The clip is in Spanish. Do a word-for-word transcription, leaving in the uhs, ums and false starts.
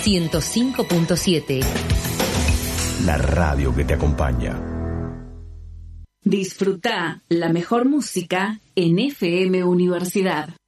ciento cinco punto siete. La radio que te acompaña. Disfruta la mejor música en F M Universidad.